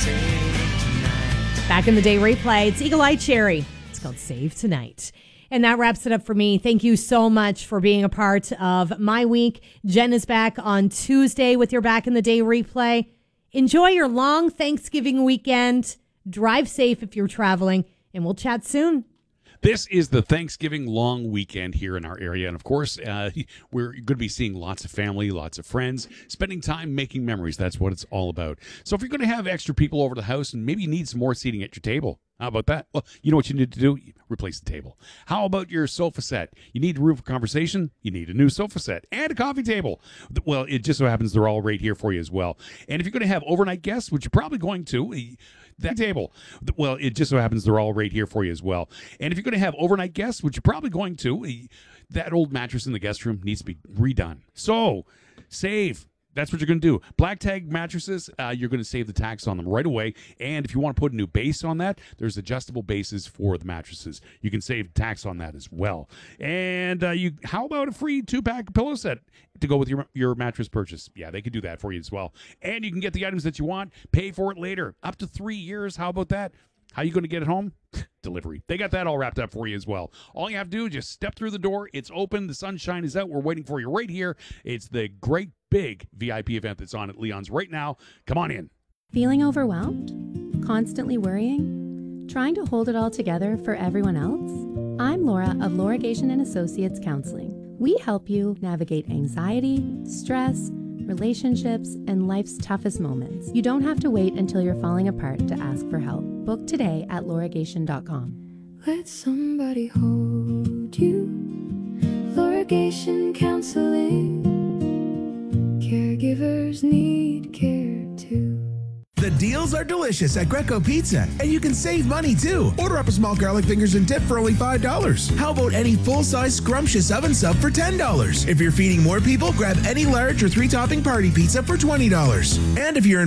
Back in the day replay, it's Eagle Eye Cherry. It's called Save Tonight. And that wraps it up for me. Thank you so much for being a part of my week. Jen is back on Tuesday with your Back in the Day replay. Enjoy your long Thanksgiving weekend. Drive safe if you're traveling, and we'll chat soon. This is the Thanksgiving long weekend here in our area. And of course, we're going to be seeing lots of family, lots of friends, spending time making memories. That's what it's all about. So if you're going to have extra people over the house and maybe you need some more seating at your table, how about that? Well, you know what you need to do? Replace the table. How about your sofa set? You need room for conversation? You need a new sofa set and a coffee table. Well, it just so happens they're all right here for you as well. And if you're going to have overnight guests, which you're probably going to, that table. Well, it just so happens they're all right here for you as well. And if you're going to have overnight guests, which you're probably going to, that old mattress in the guest room needs to be redone. So, save. That's what you're going to do. Black tag mattresses, you're going to save the tax on them right away. And if you want to put a new base on that, there's adjustable bases for the mattresses. You can save tax on that as well. And how about a free 2-pack pillow set to go with your mattress purchase? Yeah, they could do that for you as well. And you can get the items that you want, pay for it later. Up to 3 years. How about that? How are you going to get it home? Delivery. They got that all wrapped up for you as well. All you have to do is just step through the door. It's open. The sunshine is out. We're waiting for you right here. It's the great big VIP event that's on at Leon's right now. Come on in. Feeling overwhelmed? Constantly worrying? Trying to hold it all together for everyone else? I'm Laura of Laura Gation and Associates Counseling. We help you navigate anxiety, stress, relationships, and life's toughest moments. You don't have to wait until you're falling apart to ask for help. Book today at lauragation.com. Let somebody hold you. Laura Gation Counseling. Caregivers need care too. The deals are delicious at Greco Pizza, and you can save money too. Order up a small garlic fingers and dip for only $5. How about any full-size scrumptious oven sub for $10? If you're feeding more people, grab any large or 3-topping party pizza for $20. And if you're